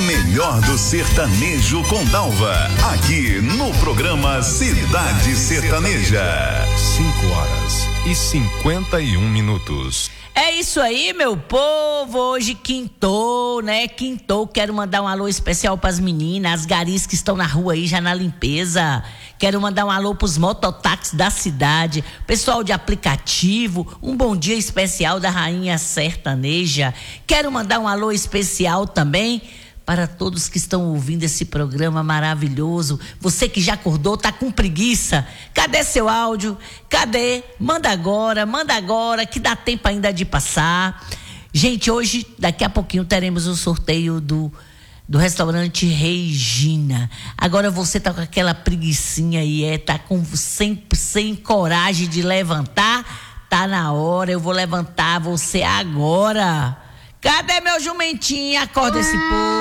melhor do sertanejo com Dalva, aqui no programa Cidade Sertaneja. 5h51. É isso aí, meu povo, hoje quintou, né? Quintou, quero mandar um alô especial pras meninas, as garis que estão na rua aí, já na limpeza. Quero mandar um alô pros mototáxis da cidade, pessoal de aplicativo, um bom dia especial da Rainha Sertaneja. Quero mandar um alô especial também para todos que estão ouvindo esse programa maravilhoso. Você que já acordou, tá com preguiça. Cadê seu áudio? Cadê? Manda agora, que dá tempo ainda de passar. Gente, hoje, daqui a pouquinho, teremos o sorteio do restaurante Regina. Agora você tá com aquela preguicinha aí, tá sem coragem de levantar? Tá na hora, eu vou levantar você agora. Cadê meu jumentinho? Acorda esse povo.